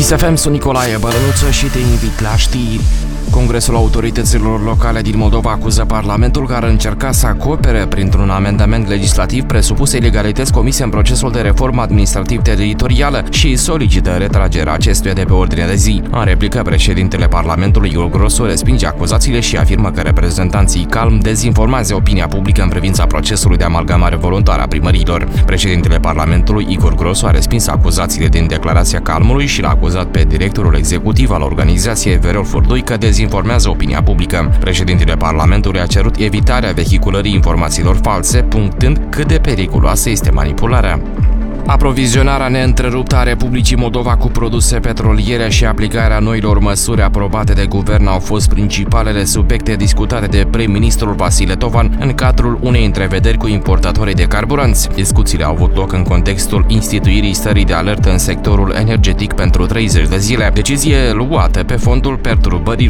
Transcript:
Kiss FM, sunt Nicolae Bălănuță și te invit la știri. Congresul Autorităților Locale din Moldova acuză Parlamentul că ar încerca să acopere printr-un amendament legislativ presupuse ilegalități comise în procesul de reformă administrativ-teritorială și solicită retragerea acestuia de pe ordinea de zi. În replică, președintele Parlamentului Igor Grosu respinge acuzațiile și afirmă că reprezentanții CALM dezinformează opinia publică în privința procesului de amalgamare voluntară a primăriilor. Președintele Parlamentului Igor Grosu a respins acuzațiile din declarația CALM-ului și l-a acuzat pe directorul executiv al organizației Viorel Furdui că dezinformează opinia publică. Președintele Parlamentului a cerut evitarea vehiculării informațiilor false, punctând cât de periculoasă este manipularea. Aprovizionarea neîntreruptă a Republicii Moldova cu produse petroliere și aplicarea noilor măsuri aprobate de guvern au fost principalele subiecte discutate de prim-ministrul Vasile Tovan în cadrul unei întrevederi cu importatorii de carburanți. Discuțiile au avut loc în contextul instituirii stării de alertă în sectorul energetic pentru 30 de zile, decizie luată pe fondul perturbării